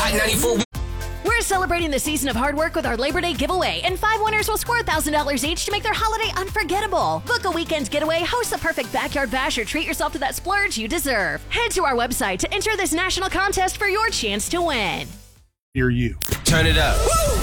Hot 94. We're celebrating the season of hard work with our Labor Day giveaway, and 5 winners will score $1,000 each to make their holiday unforgettable. Book a weekend getaway, host the perfect backyard bash, or treat yourself to that splurge you deserve. Head to our website to enter this national contest for your chance to win. Near you. Turn it up.